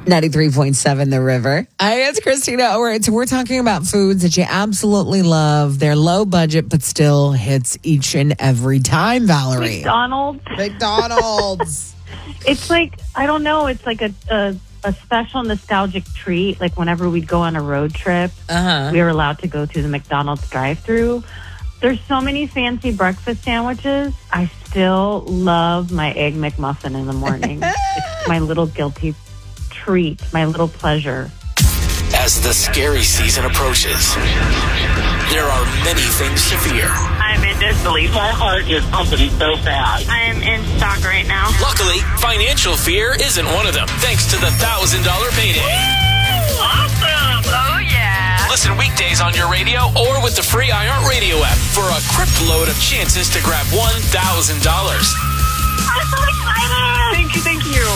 93.7 The River. Hi, it's Christina. We're talking about foods that you absolutely love. They're low budget, but still hits each and every time, Valerie. McDonald's. It's like, I don't know, it's like a special nostalgic treat. Like whenever we'd go on a road trip, we were allowed to go through the McDonald's drive-thru. There's so many fancy breakfast sandwiches. I still love my Egg McMuffin in the morning. It's my little guilty treat, my little pleasure. As the scary season approaches, there are many things to fear. I'm in disbelief. My heart is pumping so fast. I'm in shock right now. Luckily, financial fear isn't one of them, thanks to the $1,000 payday. Woo! Awesome! Oh, yeah. Listen weekdays on your radio or with the free iHeartRadio app for a crypt load of chances to grab $1,000. I'm so excited! Thank you.